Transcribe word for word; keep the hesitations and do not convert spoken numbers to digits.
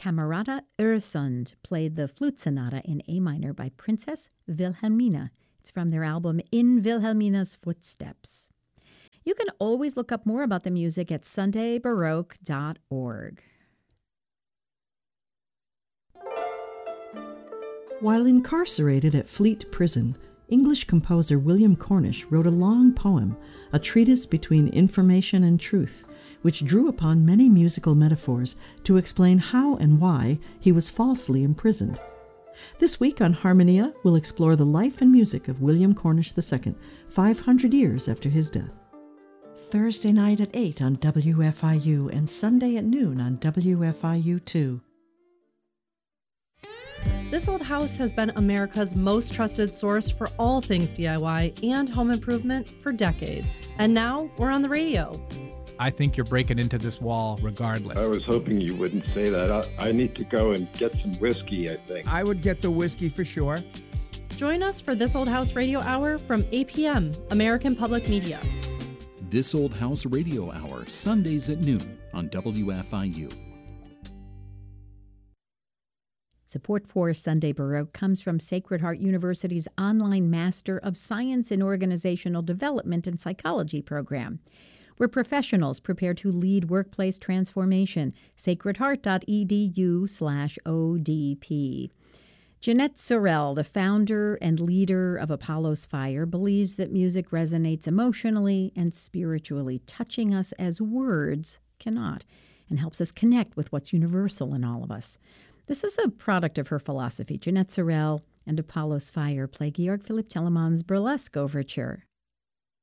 Camerata Öresund played the flute sonata in A minor by Princess Wilhelmina. It's from their album In Wilhelmina's Footsteps. You can always look up more about the music at sunday baroque dot org. While incarcerated at Fleet Prison, English composer William Cornish wrote a long poem, a treatise between information and truth, which drew upon many musical metaphors to explain how and why he was falsely imprisoned. This week on Harmonia, we'll explore the life and music of William Cornish the Second, five hundred years after his death. Thursday night at eight on W F I U and Sunday at noon on W F I U two. This Old House has been America's most trusted source for all things D I Y and home improvement for decades. And now we're on the radio. I think you're breaking into this wall regardless. I was hoping you wouldn't say that. I, I need to go and get some whiskey, I think. I would get the whiskey for sure. Join us for This Old House Radio Hour from eight p.m. American Public Media. This Old House Radio Hour, Sundays at noon on W F I U. Support for Sunday Baroque comes from Sacred Heart University's online Master of Science in Organizational Development and Psychology program, where professionals prepare to lead workplace transformation. sacredheart.edu slash ODP. Jeanette Sorel, the founder and leader of Apollo's Fire, believes that music resonates emotionally and spiritually, touching us as words cannot, and helps us connect with what's universal in all of us. This is a product of her philosophy. Jeanette Sorel and Apollo's Fire play Georg Philipp Telemann's Burlesque Overture.